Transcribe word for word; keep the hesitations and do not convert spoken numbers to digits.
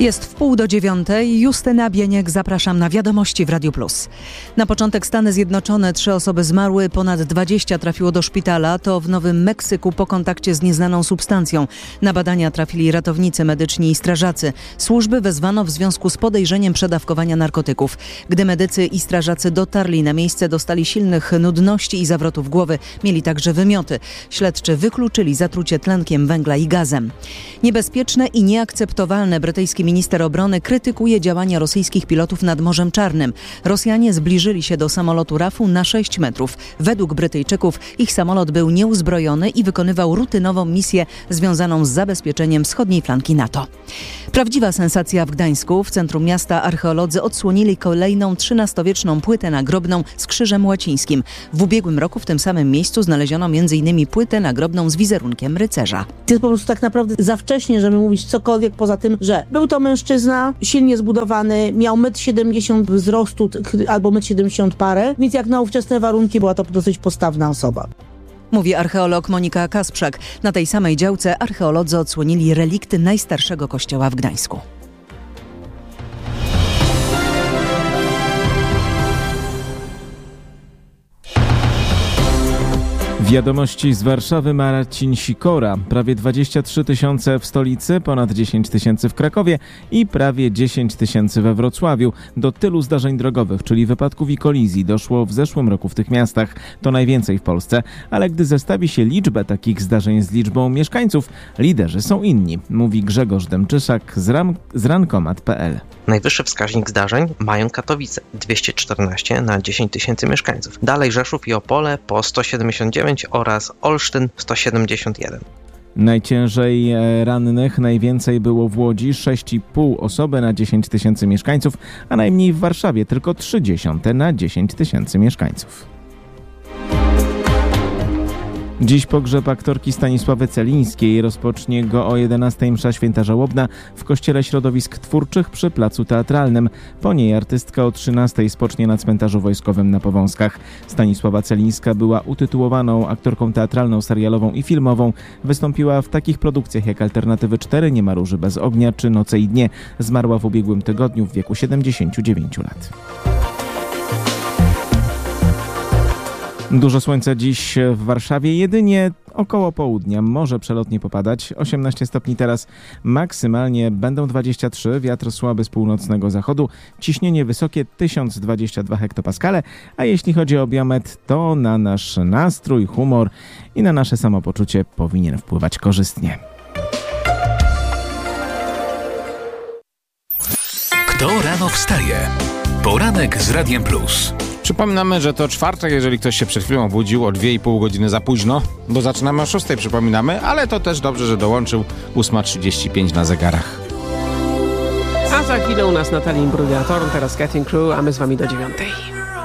Jest w pół do dziewiątej. Justyna Bieniek, zapraszam na Wiadomości w Radiu Plus. Na początek Stany Zjednoczone. Trzy osoby zmarły, ponad dwadzieścia trafiło do szpitala. To w Nowym Meksyku po kontakcie z nieznaną substancją. Na badania trafili ratownicy medyczni i strażacy. Służby wezwano w związku z podejrzeniem przedawkowania narkotyków. Gdy medycy i strażacy dotarli na miejsce, dostali silnych nudności i zawrotów głowy. Mieli także wymioty. Śledczy wykluczyli zatrucie tlenkiem węgla i gazem. Niebezpieczne i nieakceptowalne. Brytyjski minister obrony krytykuje działania rosyjskich pilotów nad Morzem Czarnym. Rosjanie zbliżyli się do samolotu rafu na sześć metrów. Według Brytyjczyków ich samolot był nieuzbrojony i wykonywał rutynową misję związaną z zabezpieczeniem wschodniej flanki NATO. Prawdziwa sensacja w Gdańsku. W centrum miasta archeolodzy odsłonili kolejną trzynastowieczną płytę nagrobną z krzyżem łacińskim. W ubiegłym roku w tym samym miejscu znaleziono między innymi płytę nagrobną z wizerunkiem rycerza. To jest po prostu tak naprawdę za wcześnie, żeby mówić cokolwiek poza tym, że był to mężczyzna, silnie zbudowany, miał metr siedemdziesiąt wzrostu albo metr siedemdziesiąt parę, więc jak na ówczesne warunki była to dosyć postawna osoba. Mówi archeolog Monika Kasprzak. Na tej samej działce archeolodzy odsłonili relikty najstarszego kościoła w Gdańsku. Wiadomości z Warszawy, Marcin Sikora. Prawie dwadzieścia trzy tysiące w stolicy, ponad dziesięć tysięcy w Krakowie i prawie dziesięć tysięcy we Wrocławiu. Do tylu zdarzeń drogowych, czyli wypadków i kolizji, doszło w zeszłym roku w tych miastach. To najwięcej w Polsce, ale gdy zestawi się liczbę takich zdarzeń z liczbą mieszkańców, liderzy są inni, mówi Grzegorz Demczyszak z, ram, z rankomat kropka pe el. Najwyższy wskaźnik zdarzeń mają Katowice, dwieście czternaście na dziesięć tysięcy mieszkańców. Dalej Rzeszów i Opole po sto siedemdziesiąt dziewięć oraz Olsztyn sto siedemdziesiąt jeden. Najciężej rannych najwięcej było w Łodzi, sześć i pół osoby na dziesięć tysięcy mieszkańców, a najmniej w Warszawie, tylko trzydzieści na dziesięć tysięcy mieszkańców. Dziś pogrzeb aktorki Stanisławy Celińskiej. Rozpocznie go o jedenastej msza święta żałobna w Kościele Środowisk Twórczych przy Placu Teatralnym. Po niej artystka o trzynastej spocznie na cmentarzu wojskowym na Powązkach. Stanisława Celińska była utytułowaną aktorką teatralną, serialową i filmową. Wystąpiła w takich produkcjach jak Alternatywy cztery, Nie ma róży bez ognia czy Noce i dnie. Zmarła w ubiegłym tygodniu w wieku siedemdziesięciu dziewięciu lat. Dużo słońca dziś w Warszawie, jedynie około południa może przelotnie popadać. osiemnaście stopni teraz, maksymalnie będą dwadzieścia trzy, wiatr słaby z północnego zachodu, ciśnienie wysokie tysiąc dwadzieścia dwa hektopaskale, a jeśli chodzi o biometr, to na nasz nastrój, humor i na nasze samopoczucie powinien wpływać korzystnie. Kto rano wstaje? Poranek z Radiem Plus. Przypominamy, że to czwartek, jeżeli ktoś się przed chwilą obudził o dwie i pół godziny za późno, bo zaczynamy o szóstej, przypominamy, ale to też dobrze, że dołączył. ósma trzydzieści pięć na zegarach. A za chwilę u nas Natalie Imbruglia-Thorn, teraz Getting Crew, a my z wami do dziewiątej.